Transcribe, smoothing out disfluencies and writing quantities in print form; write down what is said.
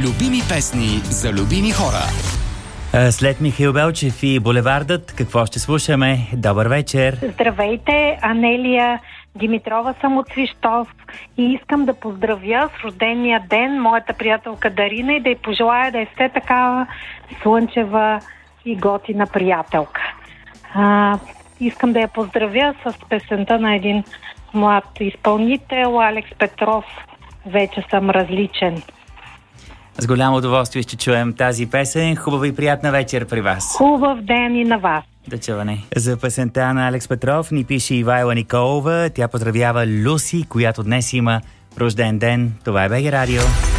Любими песни за любими хора. След Михаил Белчев и Булевардът, какво ще слушаме? Добър вечер! Здравейте, Анелия Димитрова съм от Свищов и искам да поздравя с рождения ден моята приятелка Дарина и да й пожелая да е все такава слънчева и готина приятелка. Искам да я поздравя с песента на един млад изпълнител, Алекс Петров, "Вече съм различен". С голямо удоволствие ще чуем тази песен. Хубава и приятна вечер при вас. Хубав ден и на вас. До чуване. За песента на Алекс Петров ни пише Ивайла Николова. Тя поздравява Люси, която днес има рожден ден. Това е БГ Радио.